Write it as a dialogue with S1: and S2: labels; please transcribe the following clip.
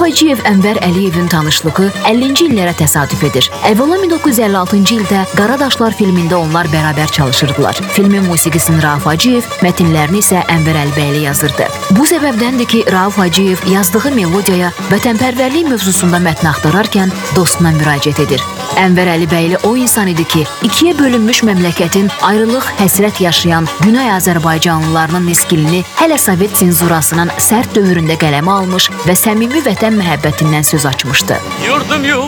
S1: Hacıyev Ənvər Əliyevin tanışlığı 50-ci illərə təsadüf edir. Əvvəla 1956-cı ildə Qaradaşlar filmində onlar bərabər çalışırdılar. Filmin musiqisini Rauf Hacıyev, mətinlərini isə Ənvər Əlibəyli yazırdı. Bu səbəbdəndir ki, Rauf Hacıyev yazdığı melodiyaya vətənpərvərlik mövzusunda mətn axtararkən dostuna müraciət edir. Ənvər Əlibəyli o insan idi ki, ikiyə bölünmüş məmləkətin ayrılıq, həsrət yaşayan Güney Azərbaycanlılarının niskilini hələ Sovet senzurasının sərt dövründə qələmə almış və səmimi vətən məhəbbətindən söz açmışdı.